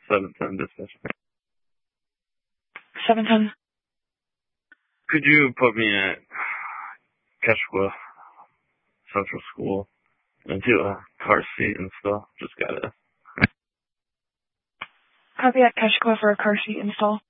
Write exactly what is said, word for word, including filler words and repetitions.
seven ten dispatch. seven ten. Could you put me at Keshwa Central School and do a car seat install? Just got it. Copy at Keshwa for a car seat install.